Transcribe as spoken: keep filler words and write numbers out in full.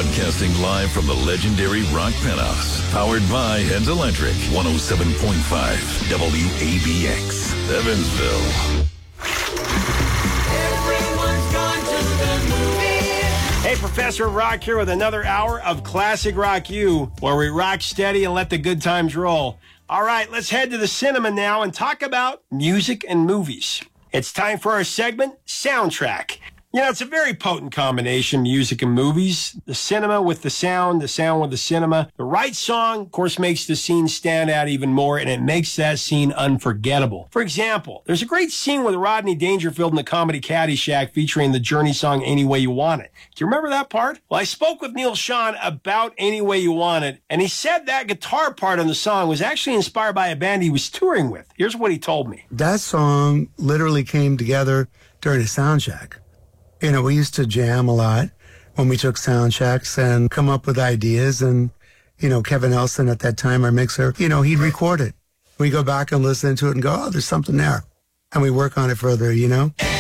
Broadcasting live from the legendary Rock Penthouse. Powered by Heads Electric. one oh seven point five W A B X. Evansville. Everyone's gone to the movies. Hey, Professor Rock here with another hour of Classic Rock U, where we rock steady and let the good times roll. All right, let's head to the cinema now and talk about music and movies. It's time for our segment, Soundtrack. You know, it's a very potent combination, music and movies. The cinema with the sound, the sound with the cinema. The right song, of course, makes the scene stand out even more, and it makes that scene unforgettable. For example, there's a great scene with Rodney Dangerfield in the comedy Caddyshack featuring the Journey song Any Way You Want It. Do you remember that part? Well, I spoke with Neil Schon about Any Way You Want It, and he said that guitar part on the song was actually inspired by a band he was touring with. Here's what he told me. That song literally came together during a sound check. You know, we used to jam a lot when we took sound checks and come up with ideas. And, you know, Kevin Nelson at that time, our mixer, you know, he'd record it. We go back and listen to it and go, oh, there's something there. And we work on it further, you know?